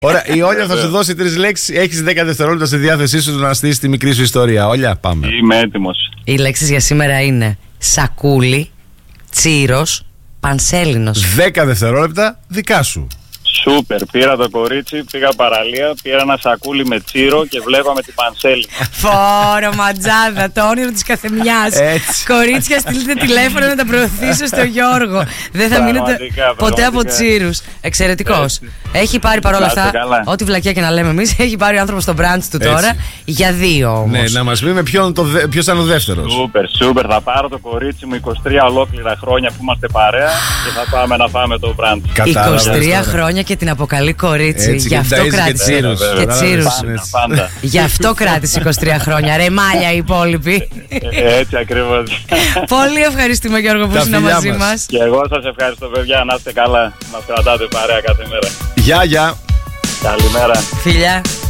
Ωραία, η Όλια θα σου δώσει 3 λέξεις. Έχεις 10 δευτερόλεπτα στη διάθεσή σου να στήσεις τη μικρή σου ιστορία. Όλια, πάμε. Είμαι έτοιμος. Οι λέξεις για σήμερα είναι σακούλι, τσίρος, πανσέλινος. 10 δευτερόλεπτα δικά σου. Σούπερ, πήρα το κορίτσι, πήγα παραλία, πήρα ένα σακούλι με τσίρο και βλέπαμε την πανσέλη. Φόρο, ματζάδα, το όνειρο της καθεμιάς. Κορίτσια, στείλτε τηλέφωνο να τα προωθήσω στο Γιώργο. Δεν θα μείνετε ποτέ από τσίρους. Εξαιρετικός. Έχει πάρει παρόλα αυτά, ό,τι βλακιά και να λέμε εμείς, έχει πάρει ο άνθρωπος στο brand του τώρα. Για 2 όμως. Ναι, να μας πει με ποιος ήταν ο δεύτερος. Σούπερ, θα πάρω το κορίτσι μου 23 ολόκληρα χρόνια που είμαστε παρέα και θα πάμε να φάμε το brand. 23 χρόνια και την αποκαλεί κορίτσι. Γι' αυτό κράτησε. Και τσίρους. Γι' αυτό κράτησε 23 χρόνια. Ρε μάλια οι υπόλοιποι. Έτσι ακριβώς. Πολύ ευχαριστούμε, Γιώργο, που ήσουν μαζί μας. Και εγώ σας ευχαριστώ, παιδιά. Να είστε καλά. Μας κρατάτε παρέα κάθε μέρα. Γεια. Καλημέρα. Φιλιά.